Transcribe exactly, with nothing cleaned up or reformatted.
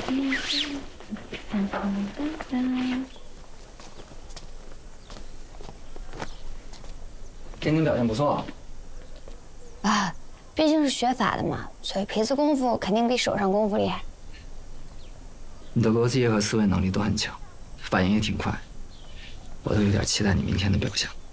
今天表现不错啊。 啊，毕竟是学法的嘛，所以皮子功夫肯定比手上功夫厉害。 你的逻辑和思维能力都很强，反应也挺快，我都有点期待你明天的表现。